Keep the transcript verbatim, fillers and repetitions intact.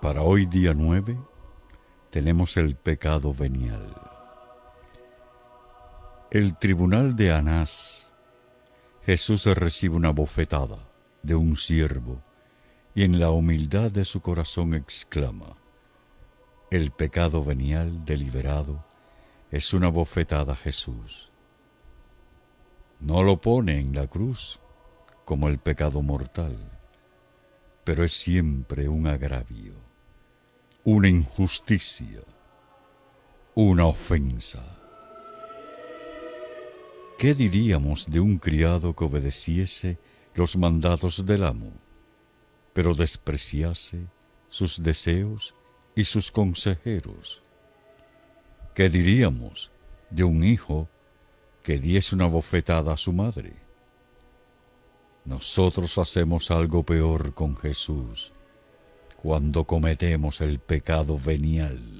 Para hoy día nueve tenemos el pecado venial. El tribunal de Anás. Jesús recibe una bofetada de un siervo y en la humildad de su corazón exclama: el pecado venial deliberado es una bofetada a Jesús. No lo pone en la cruz como el pecado mortal, pero es siempre un agravio, una injusticia, una ofensa. ¿Qué diríamos de un criado que obedeciese los mandatos del amo, pero despreciase sus deseos y sus consejeros? ¿Qué diríamos de un hijo que diese una bofetada a su madre? Nosotros hacemos algo peor con Jesús cuando cometemos el pecado venial.